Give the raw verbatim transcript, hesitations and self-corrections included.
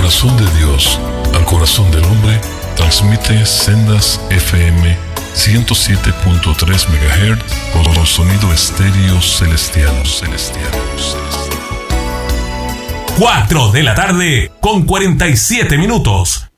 corazón de Dios al corazón del hombre, transmite Sendas F M ciento siete punto tres megahertz con sonido estéreo celestial. celestial. cuatro de la tarde con cuarenta y siete minutos.